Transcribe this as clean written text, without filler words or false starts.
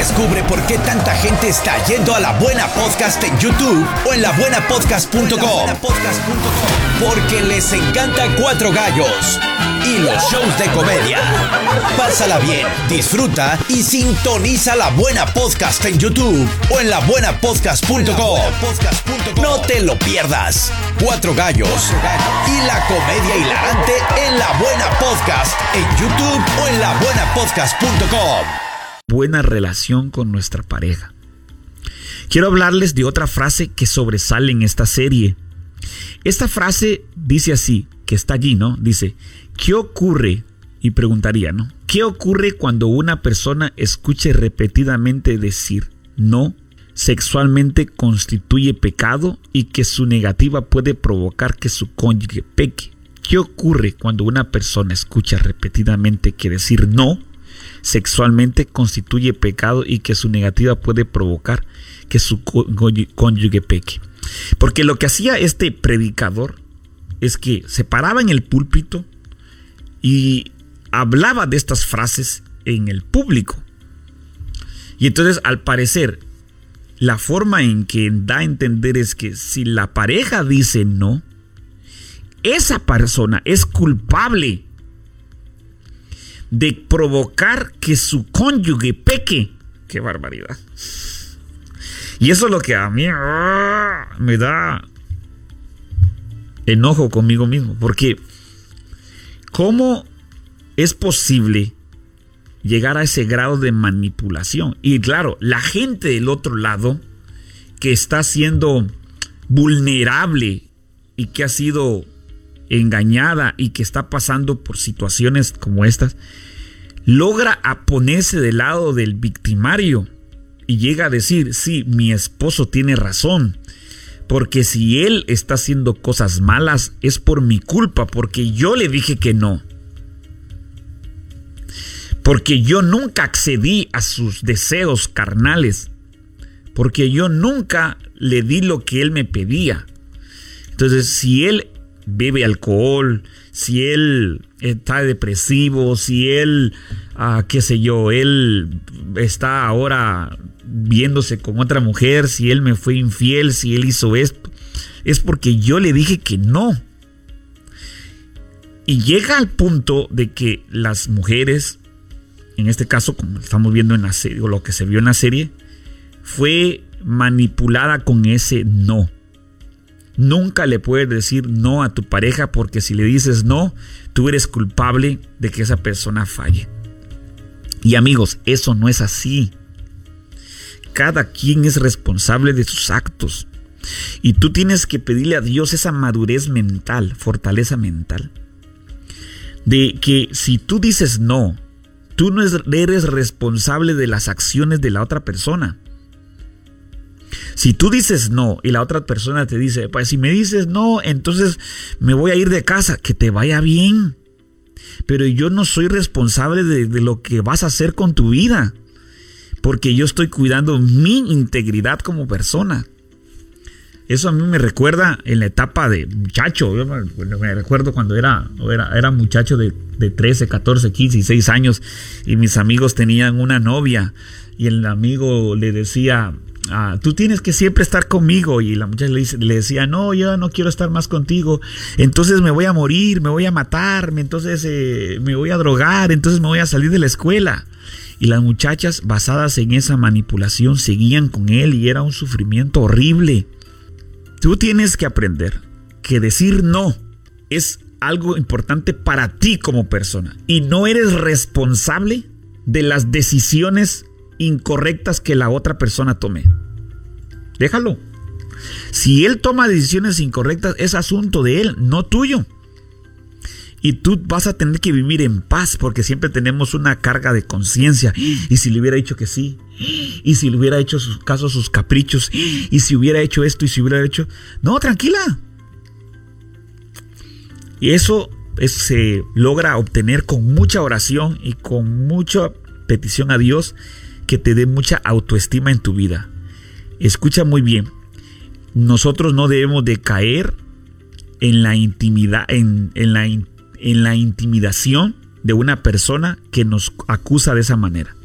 Descubre por qué tanta gente está yendo a La Buena Podcast en YouTube o en labuenapodcast.com. Porque les encanta Cuatro Gallos y los shows de comedia. Pásala bien, disfruta y sintoniza La Buena Podcast en YouTube o en labuenapodcast.com. No te lo pierdas. Cuatro Gallos y la comedia hilarante en La Buena Podcast en YouTube o en labuenapodcast.com. Buena relación con nuestra pareja. Quiero hablarles de otra frase que sobresale en esta serie. Esta frase dice así, que está allí, ¿no? Dice, ¿qué ocurre? Y preguntaría, ¿no? ¿Qué ocurre cuando una persona escuche repetidamente decir no sexualmente constituye pecado y que su negativa puede provocar que su cónyuge peque? ¿Qué ocurre cuando una persona escucha repetidamente que decir no sexualmente constituye pecado y que su negativa puede provocar que su cónyuge peque? Porque lo que hacía este predicador es que se paraba en el púlpito y hablaba de estas frases en el público. Y entonces, al parecer, la forma en que da a entender es que si la pareja dice no, esa persona es culpable de provocar que su cónyuge peque. ¡Qué barbaridad! Y eso es lo que a mí me da enojo conmigo mismo. Porque ¿cómo es posible llegar a ese grado de manipulación? Y claro, la gente del otro lado que está siendo vulnerable y que ha sido engañada y que está pasando por situaciones como estas, logra ponerse del lado del victimario y llega a decir, sí, mi esposo tiene razón, porque si él está haciendo cosas malas es por mi culpa, porque yo le dije que no, porque yo nunca accedí a sus deseos carnales, porque yo nunca le di lo que él me pedía. Entonces, si él bebe alcohol, si él está depresivo, si él, qué sé yo, él está ahora viéndose con otra mujer, si él me fue infiel, si él hizo esto, es porque yo le dije que no. Y llega al punto de que las mujeres, en este caso, como estamos viendo en la serie, o lo que se vio en la serie, fue manipulada con ese no. Nunca le puedes decir no a tu pareja, porque si le dices no, tú eres culpable de que esa persona falle. Y amigos, eso no es así. Cada quien es responsable de sus actos. Y tú tienes que pedirle a Dios esa madurez mental, fortaleza mental, de que si tú dices no, tú no eres responsable de las acciones de la otra persona. Si tú dices no y la otra persona te dice, pues si me dices no, entonces me voy a ir de casa, que te vaya bien. Pero yo no soy responsable de lo que vas a hacer con tu vida, porque yo estoy cuidando mi integridad como persona. Eso a mí me recuerda en la etapa de muchacho. Yo me recuerdo cuando era muchacho de 13, 14, 15 y 6 años y mis amigos tenían una novia y el amigo le decía, tú tienes que siempre estar conmigo, y la muchacha le decía, no, yo no quiero estar más contigo, entonces me voy a morir, me voy a matar, entonces me voy a drogar, entonces me voy a salir de la escuela. Y las muchachas, basadas en esa manipulación, seguían con él y era un sufrimiento horrible. Tú tienes que aprender que decir no es algo importante para ti como persona y no eres responsable de las decisiones incorrectas que la otra persona tome. Déjalo. Si él toma decisiones incorrectas, es asunto de él, no tuyo. Y tú vas a tener que vivir en paz, porque siempre tenemos una carga de conciencia. Y si le hubiera dicho que sí, y si le hubiera hecho sus casos, sus caprichos, y si hubiera hecho esto, y si hubiera hecho... No, tranquila. Y eso se logra obtener con mucha oración y con mucha petición a Dios, que te dé mucha autoestima en tu vida. Escucha muy bien. Nosotros no debemos de caer en la intimidad, en la intimidación de una persona que nos acusa de esa manera.